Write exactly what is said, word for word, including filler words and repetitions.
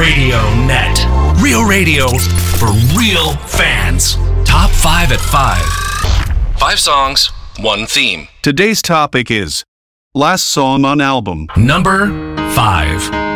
Radio Net. Real radio for real fans. Top five at five. Five songs, one theme. Today's topic is Last Song on Album. Number five.